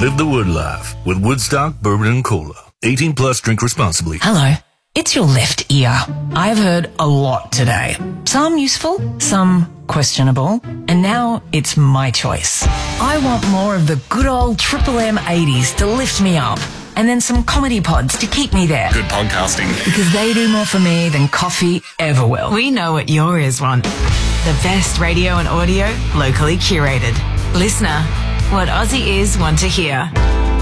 Live the Wood life with Woodstock Bourbon and Cola. 18 plus, drink responsibly. Hello. It's your left ear. I've heard a lot today. Some useful, some questionable, and now it's my choice. I want more of the good old Triple M 80s to lift me up, and then some comedy pods to keep me there. Good podcasting. Because they do more for me than coffee ever will. We know what your ears want. The best radio and audio, locally curated. Listener, what Aussie ears want to hear.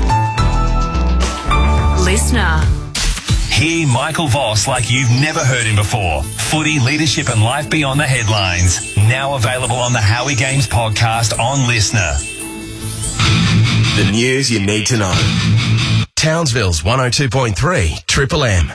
Listener. Hear Michael Voss like you've never heard him before. Footy, leadership and life beyond the headlines. Now available on the Howie Games podcast on Listener. The news you need to know. Townsville's 102.3 Triple M.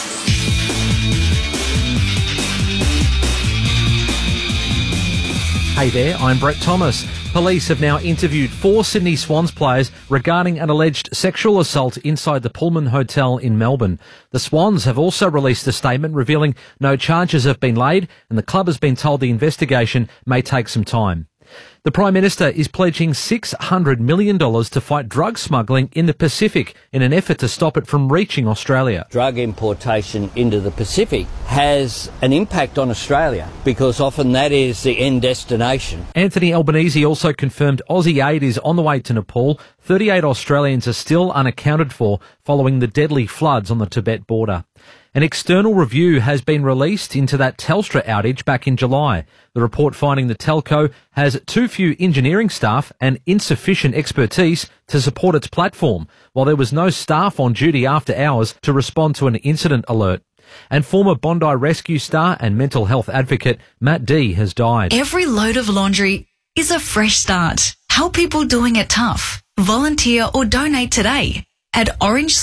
Hey there, I'm Brett Thomas. Police have now interviewed 4 Sydney Swans players regarding an alleged sexual assault inside the Pullman Hotel in Melbourne. The Swans have also released a statement revealing no charges have been laid, and the club has been told the investigation may take some time. The Prime Minister is pledging $600 million to fight drug smuggling in the Pacific in an effort to stop it from reaching Australia. Drug importation into the Pacific has an impact on Australia because often that is the end destination. Anthony Albanese also confirmed Aussie aid is on the way to Nepal. 38 Australians are still unaccounted for following the deadly floods on the Tibet border. An external review has been released into that Telstra outage back in July. The report finding the telco has too few engineering staff and insufficient expertise to support its platform, while there was no staff on duty after hours to respond to an incident alert. And former Bondi rescue star and mental health advocate Matt D has died. Every load of laundry is a fresh start. Help people doing it tough. Volunteer or donate today at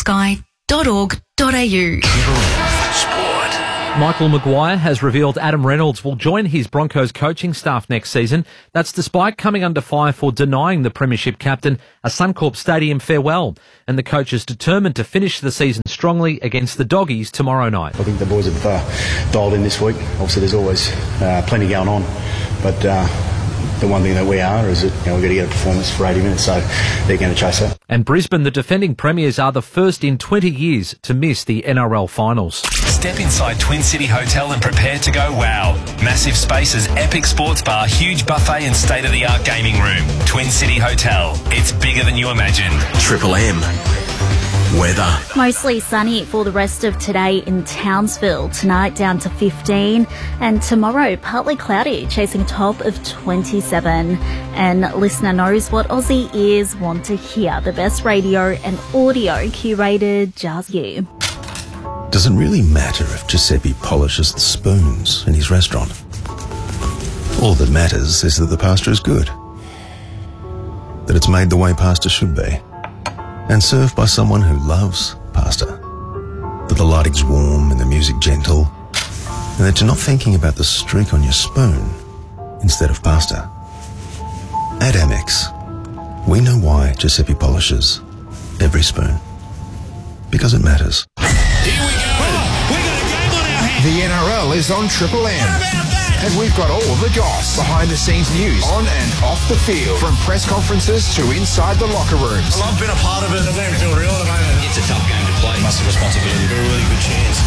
orangesky.org.au. Michael Maguire has revealed Adam Reynolds will join his Broncos coaching staff next season. That's despite coming under fire for denying the Premiership captain a Suncorp Stadium farewell. And the coach is determined to finish the season strongly against the Doggies tomorrow night. I think the boys have dialed in this week. Obviously there's always plenty going on, but the one thing that we are is that we've got to get a performance for 80 minutes, so they're going to chase that. And Brisbane, the defending premiers, are the first in 20 years to miss the NRL finals. Step inside Twin City Hotel and prepare to go wow. Massive spaces, epic sports bar, huge buffet and state-of-the-art gaming room. Twin City Hotel. It's bigger than you imagined. Triple M. Weather. Mostly sunny for the rest of today in Townsville. Tonight down to 15, and tomorrow partly cloudy, chasing a top of 27. And Listener knows what Aussie ears want to hear. The best radio and audio curated just you. Does it really matter if Giuseppe polishes the spoons in his restaurant? All that matters is that the pasta is good, that it's made the way pasta should be, and served by someone who loves pasta. That the lighting's warm and the music gentle, and that you're not thinking about the streak on your spoon instead of pasta. At Amex, we know why Giuseppe polishes every spoon. Because it matters. Here we go. We got a game on our hands. The NRL is on Triple M. And we've got all the goss, behind-the-scenes news, on and off the field, from press conferences to inside the locker rooms. Well, I've been a part of it. It doesn't even feel real at the moment. It's a tough game to play. Massive responsibility. Got a really good chance.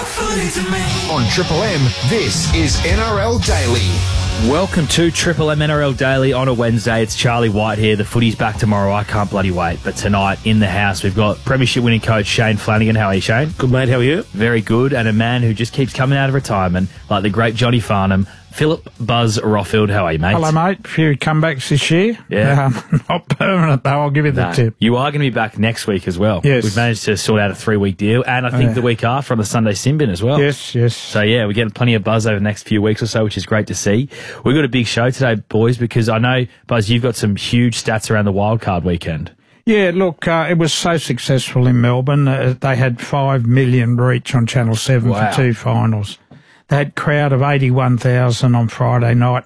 On Triple M, this is NRL Daily. Welcome to Triple M NRL Daily on a Wednesday. It's Charlie White here. The footy's back tomorrow. I can't bloody wait. But tonight in the house, we've got Premiership winning coach Shane Flanagan. How are you, Shane? Good, mate. How are you? Very good. And a man who just keeps coming out of retirement, like the great Johnny Farnham, Philip Buzz Rothfield. How are you, mate? Hello, mate. A few comebacks this year. Yeah. Not permanent, though. I'll give you the tip. You are going to be back next week as well. Yes. We've managed to sort out a 3-week deal. And I think the week after on the Sunday Simbin as well. Yes, yes. So, yeah, we're getting plenty of buzz over the next few weeks or so, which is great to see. We've got a big show today, boys, because I know, Buzz, you've got some huge stats around the wildcard weekend. Yeah, look, it was so successful in Melbourne. They had 5 million reach on Channel 7 for 2 finals. They had a crowd of 81,000 on Friday night,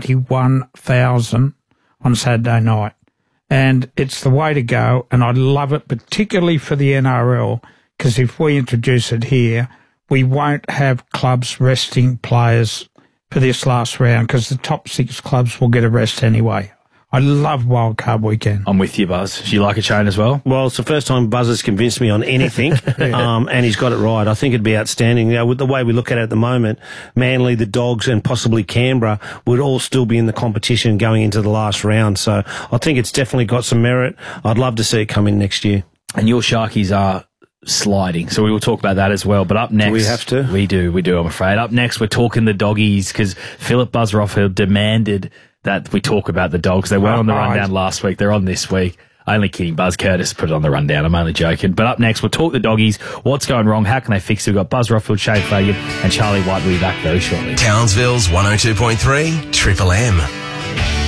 91,000 on Saturday night. And it's the way to go, and I love it, particularly for the NRL, because if we introduce it here, we won't have clubs resting players for this last round, because the top 6 clubs will get a rest anyway. I love Wildcard Weekend. I'm with you, Buzz. Do you like it, Shane, as well? Well, it's the first time Buzz has convinced me on anything, and he's got it right. I think it'd be outstanding. With the way we look at it at the moment, Manly, the Dogs, and possibly Canberra would all still be in the competition going into the last round. So I think it's definitely got some merit. I'd love to see it come in next year. And your Sharkies are sliding, so we will talk about that as well. But up next, do we have to? We do, I'm afraid. Up next, we're talking the Doggies, because Philip Buzz Rothfield demanded that we talk about the Dogs. They weren't on the rundown last week. They're on this week. Only kidding. Buzz Curtis put it on the rundown. I'm only joking. But up next, we'll talk the Doggies. What's going wrong? How can they fix it? We've got Buzz Rothfield, Shane Flanagan, and Charlie White. We'll be back very shortly. Townsville's 102.3 Triple M.